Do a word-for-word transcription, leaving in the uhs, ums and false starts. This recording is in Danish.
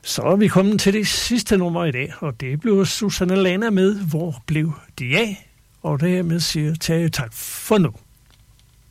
Så er vi kommet til det sidste nummer i dag, og det blev Susanne Lana med Hvor blev de af? Og dermed siger Tage tak for nu.